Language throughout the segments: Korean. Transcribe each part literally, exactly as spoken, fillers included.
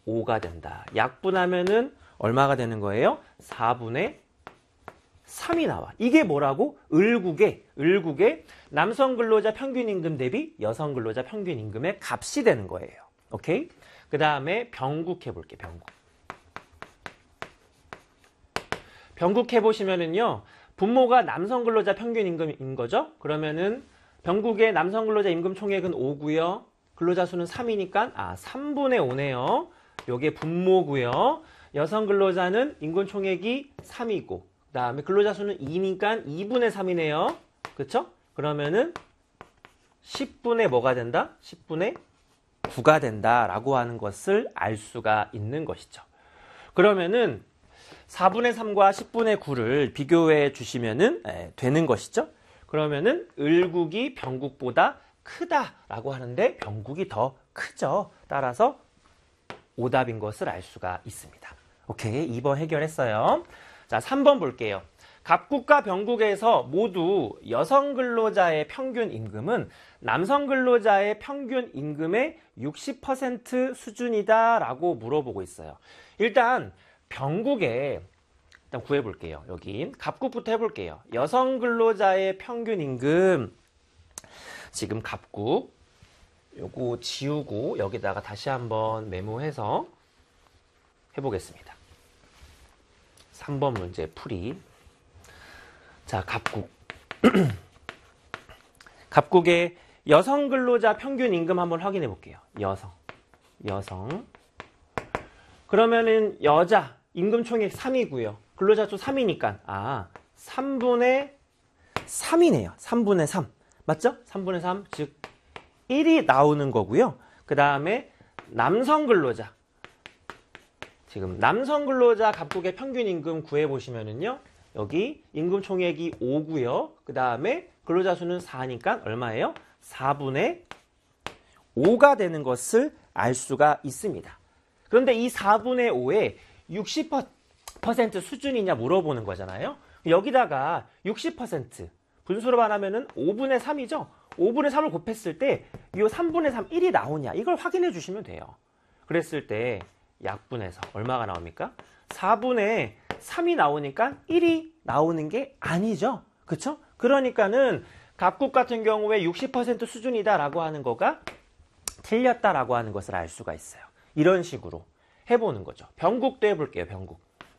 오가 된다. 약분하면은 얼마가 되는 거예요? 사분의 삼이 나와. 이게 뭐라고? 을국의, 을국의 남성 근로자 평균 임금 대비 여성 근로자 평균 임금의 값이 되는 거예요. 오케이? 그 다음에 병국 해볼게, 병국. 병국 해보시면은요, 분모가 남성 근로자 평균 임금인 거죠? 그러면은 병국의 남성 근로자 임금 총액은 오고요. 근로자 수는 삼이니까, 아, 삼분의 오네요. 요게 분모고요. 여성 근로자는 임금 총액이 삼이고, 그 다음에 근로자 수는 이니까 이분의 삼이네요. 그쵸? 그러면은 십분의 뭐가 된다? 십분의 구가 된다라고 하는 것을 알 수가 있는 것이죠. 그러면은 사분의 삼과 십분의 구를 비교해 주시면은 에, 되는 것이죠. 그러면은 을국이 병국보다 크다라고 하는데 병국이 더 크죠. 따라서 오답인 것을 알 수가 있습니다. 오케이, 이 번 해결했어요. 자, 삼 번 볼게요. 갑국과 병국에서 모두 여성 근로자의 평균 임금은 남성 근로자의 평균 임금의 육십 퍼센트 수준이다라고 물어보고 있어요. 일단 병국에 일단 구해볼게요. 여기 갑국부터 해볼게요. 여성 근로자의 평균 임금, 지금 갑국 요거 지우고 여기다가 다시 한번 메모해서 해보겠습니다. 삼 번 문제 풀이. 자, 갑국. 갑국의 여성 근로자 평균 임금 한번 확인해 볼게요. 여성. 여성. 그러면은 여자 임금 총액 삼이고요. 근로자 수 삼이니까 아, 삼분의 삼이네요. 삼분의 삼. 맞죠? 삼분의 삼. 즉 일이 나오는 거고요. 그 다음에 남성 근로자. 지금 남성 근로자 갑국의 평균 임금 구해보시면은요. 여기 임금 총액이 오고요. 그 다음에 근로자 수는 사니까 얼마예요? 사분의 오가 되는 것을 알 수가 있습니다. 그런데 이 사분의 오에 육십 퍼센트 수준이냐 물어보는 거잖아요. 여기다가 육십 퍼센트 분수로 반하면은 오분의 삼이죠. 오분의 삼을 곱했을 때 이 삼분의 삼, 일이 나오냐 이걸 확인해 주시면 돼요. 그랬을 때 약분해서 얼마가 나옵니까? 사분의 삼이 나오니까 일이 나오는 게 아니죠. 그쵸? 그러니까는 갑국 같은 경우에 육십 퍼센트 수준이다라고 하는 거가 틀렸다라고 하는 것을 알 수가 있어요. 이런 식으로 해보는 거죠. 병국도 해볼게요. 병국.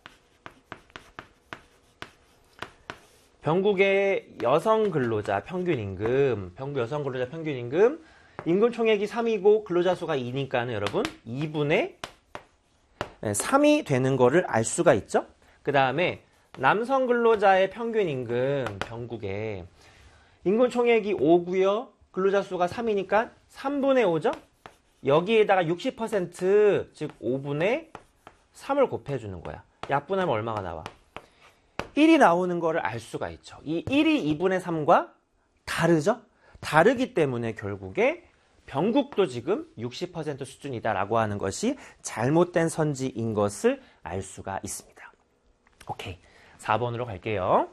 병국의 여성 근로자 평균 임금, 병국 여성 근로자 평균 임금, 임금 총액이 삼이고 근로자 수가 이니까는 여러분 이분의 삼이 되는 거를 알 수가 있죠. 그 다음에 남성 근로자의 평균 임금, 병국의 임금 총액이 오고요. 근로자 수가 삼이니까 삼분의 오죠. 여기에다가 육십 퍼센트, 즉 오분의 삼을 곱해주는 거야. 약분하면 얼마가 나와? 일이 나오는 거를 알 수가 있죠. 이 일이 이분의 삼과 다르죠? 다르기 때문에 결국에 병국도 지금 육십 퍼센트 수준이다라고 하는 것이 잘못된 선지인 것을 알 수가 있습니다. 오케이. 사 번으로 갈게요.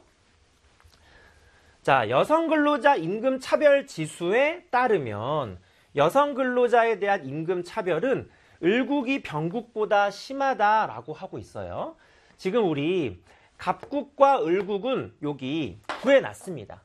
자, 여성 근로자 임금 차별 지수에 따르면 여성 근로자에 대한 임금 차별은 을국이 병국보다 심하다라고 하고 있어요. 지금 우리 갑국과 을국은 여기 구해놨습니다.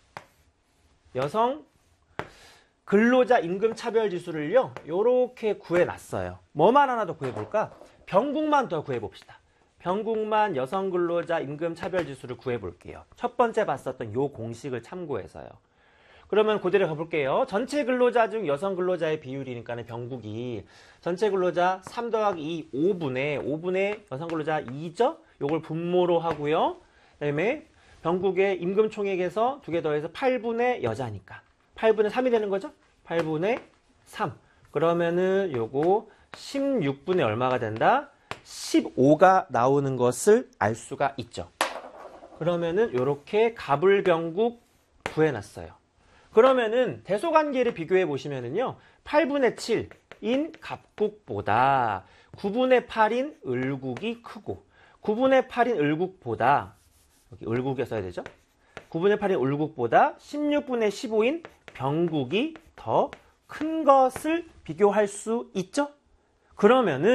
여성 근로자 임금 차별 지수를요, 요렇게 구해놨어요. 뭐만 하나 더 구해볼까? 병국만 더 구해봅시다. 병국만 여성 근로자 임금 차별 지수를 구해볼게요. 첫 번째 봤었던 요 공식을 참고해서요. 그러면 그대로 가볼게요. 전체 근로자 중 여성 근로자의 비율이니까는 병국이 전체 근로자 삼 더하기 이, 오분의 오분의 여성 근로자 이죠? 요걸 분모로 하고요. 그 다음에 병국의 임금 총액에서 두 개 더해서 팔분의 여자니까 팔분의 삼이 되는 거죠? 팔분의 삼. 그러면은 요거 십육분의 얼마가 된다? 십오가 나오는 것을 알 수가 있죠. 그러면은 요렇게 갑을병국 구해놨어요. 그러면은 대소관계를 비교해 보시면은요, 팔분의 칠인 갑국보다 구분의 팔인 을국이 크고, 구분의 팔인 을국보다, 여기 을국에 써야 되죠? 구분의 팔인 을국보다 십육분의 십오인 병국이 더 큰 것을 비교할 수 있죠? 그러면은